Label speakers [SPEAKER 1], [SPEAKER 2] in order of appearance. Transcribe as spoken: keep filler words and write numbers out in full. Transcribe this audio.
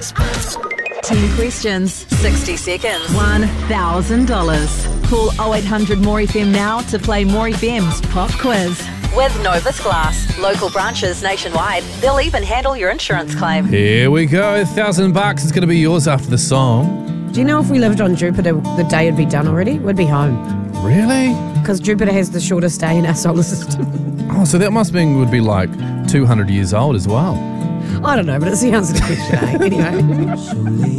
[SPEAKER 1] ten questions, sixty seconds, one thousand dollars. Call oh eight hundred more F M now to play More F M's Pop Quiz. With Novus Glass, local branches nationwide, they'll even handle your insurance claim.
[SPEAKER 2] Here we go. A thousand bucks is going to be yours after the song.
[SPEAKER 3] Do you know if we lived on Jupiter, the day would be done already? We'd be home.
[SPEAKER 2] Really?
[SPEAKER 3] Because Jupiter has the shortest day in our solar system.
[SPEAKER 2] Oh, so that must mean would be like two hundred years old as well.
[SPEAKER 3] I don't know, but it's the answer to the question, eh? Anyway.